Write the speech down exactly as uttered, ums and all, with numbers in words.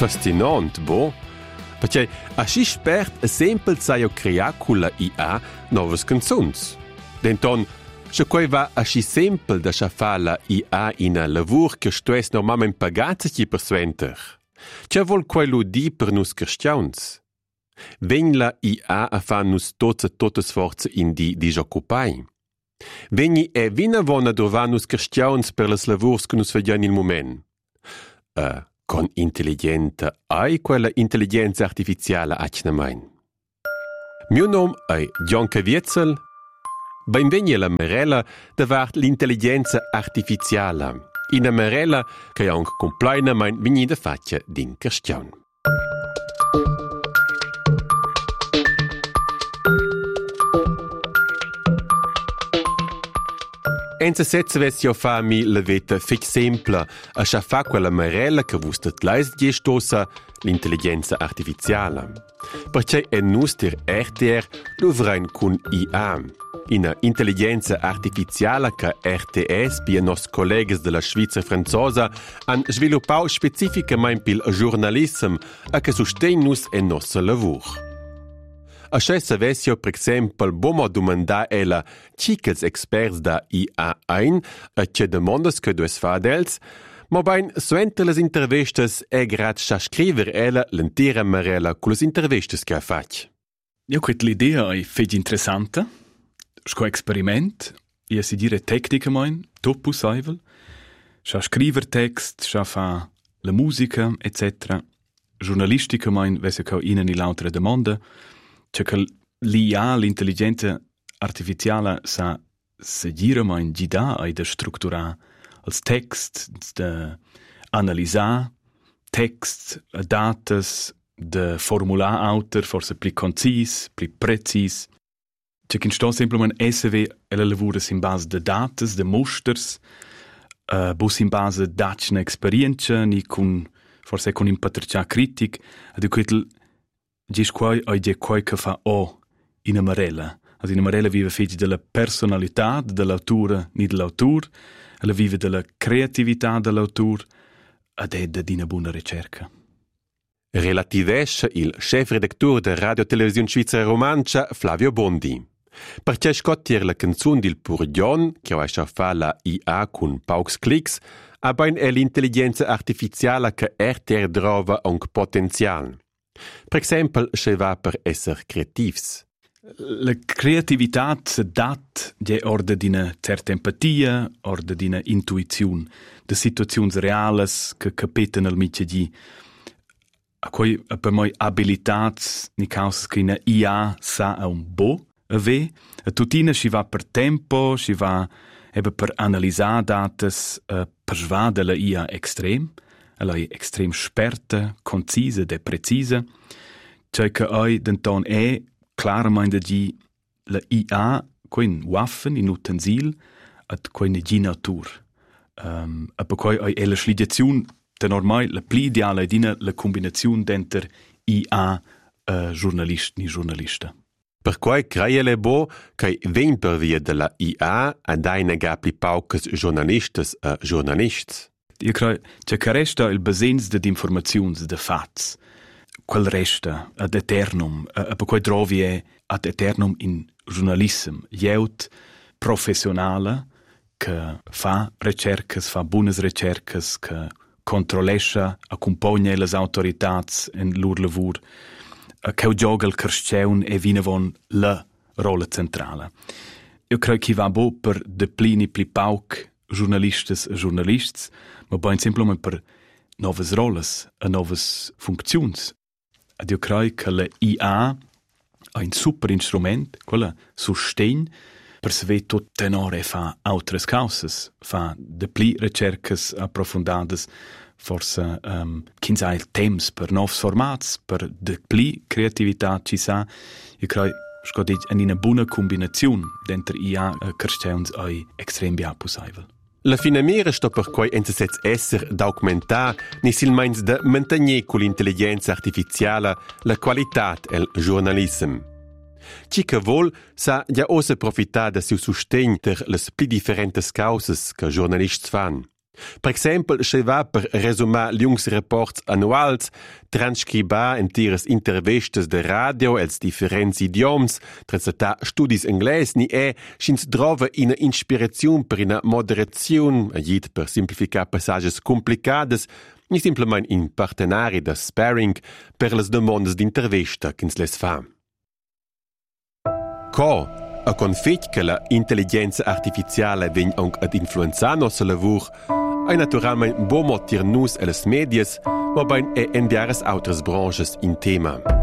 fascinant, bo? Perché asci spert sempre saio creare con la I A nuove canzoni. Denton, se quei va asci sempre da fare la I A in un lavoro che stues normalmente pagato chi per sventer. C'è vuol quello di per nus cristians? Ven la I A a fa nus tots e totes forze in di disoccupai. Vegni e vina vona dova nus cristians per les lavors che nus vediamo il moment. Uh, con intelligente hai quella intelligenza artificiale acnamain. Mio nome è Gianca Vietzel. Benvegni alla Marella davart l'intelligenza artificiale. In Marella che anche completamente vigni da faccia din cristian. Enza setze vess io fa mi la veta fix semple a scha fa quella marella che vustet leis gestosa l'intelligenza artificiale. Perché è nuster R T R l'uvrain con I A. In intelligenza artificiale che R T S per i nostri colleghi della Svizzera franzosa hanno sviluppato specificamente il giornalismo e che sostiene il nostro lavoro. A questa vessio, per esempio, bomo domanda ella cicels experts da I A ein e che demandas che dues fadels, ma ben suenter les intervistas è grazie a scrivere ella l'intera marella con les intervistas che ha fatto. Io questa l'idea è fece interessante. Sco experiment, io si dire tecnica mein, top possibile. Scha scriver text, scha fa la musica, et cetera. Giornalistica mein, vesse che ihnen in l'altra domanda. Cioè che l'I A, l'intelligenza artificiale, sa seguire mein gida e da strutturare il text, da analizzare text, datas, da formulare autor, forse più concis, più precis. Cioè che sto semplicemente S V e la lavora in base de datas, de musters, uh, bus in base de dacna esperienza, ni con, forse con impatricia critic, ad quel gis quai ai de quai che fa o in amarella. Also in amarella vive fece della personalità dell'autore, ni dell'autore, ella vive della creatività dell'autore, ed è di una buona ricerca. Relativesce il chef redattore della Radio Televisione Svizzera Romancia, Flavio Bondi. Perché scottier la canzone del Purdion, che ha fa la I A con pochi clicks, ha ben è l'intelligenza artificiale che R T R trova anche potenziale. Per esempio, se va per essere creativs. La creatività si dà di ordine di una certa empatia, ordine di una intuizione, di situazioni reali che capitano al mezzo di a cui per me abilità ni causa che una I A sa a un bo ave a tutina si va per tempo si va ebe per analizzare datas uh, per svada la I A extrem la è extrem sperta concisa e precisa cioè che ai denton è chiaramente di la I A quin waffen in utensil at quine di natur um, a per cui è la sligazione de normal la pli ideale è dina la combinazione d'enter I A uh, giornalist ni giornalista. Per cui creia le bo che ven per via della I A ad eine gapli paucas giornalistas e giornalists. Io credo che che resta il basens de informazioni de fats. Quel resta ad eternum, a per cui trovi è ad eternum in giornalism, jeut professionale che fa ricercas, fa buonas ricercas, che controllescha, accompagna le autorità in loro lavoro, che gioca il cristiano e viene con la rolla centrale. Io credo che va bo per de plini pli pauc giornalistas e giornalists, ma ben semplicemente per nuove rolles e nuove funzioni. Ed io credo che la I A è un super strumento, quella sostegna per se tot tenore e fa altre cause, fa de pli ricercas approfondate, forse um, quinze il temps per nuovi formati, per de pli creatività ci sa. Io credo che è una buona combinazione dentro I A e cristiani è estrem bien possibile. La finamira sto per cui entesets esser d'augmentar nisilmeins de mantenir con l'intelligenza artificiale la qualità del giornalismo. Ci che vol sa già osa profitare del suo sostegno per le più differenti cause che giornalisti fanno. Per exempel, se va per resumar liungs reports annuals, transcribar entiras intervistas de radio els differents idioms, translatar studis ingles ni e, schins drova ina inspirazione per ina moderazione, agit per simplificar passages complicades, ni simplement in partenari da sparring per las demandas d'intervista che les fa. Co, a confit che la intelligenza artificiale vegn anche ad influenzar nostra lavur, è naturalmente buon motir nus e les medias, ma ben e enviares autres branches in tema.